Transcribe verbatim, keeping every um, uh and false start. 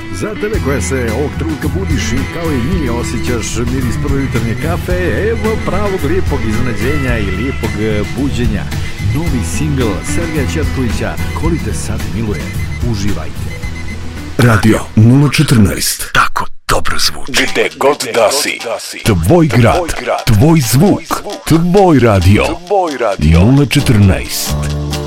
Za tebe koja se ovog trenutka budiš i kao i mi osjećaš miris prve jutarnje kafe, evo pravog lijepog iznenađenja i lijepog buđenja. Novi singl Sergeja Četkovića, Ko li te sad miluje. Uživajte. Radio nula četrnaest. Tako dobro zvuči. Gde god da si. Tvoj grad, tvoj zvuk, tvoj radio. nula četrnaest.